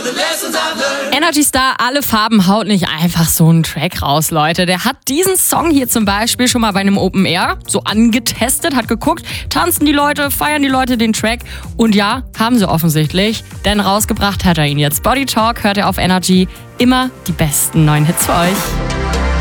Energy Star, alle Farben haut nicht einfach so einen Track raus, Leute. Der hat diesen Song hier zum Beispiel schon mal bei einem Open Air so angetestet, hat geguckt, tanzen die Leute, feiern die Leute den Track und ja, haben sie offensichtlich, denn rausgebracht hat er ihn jetzt. Body Talk hört ihr auf Energy, immer die besten neuen Hits für euch.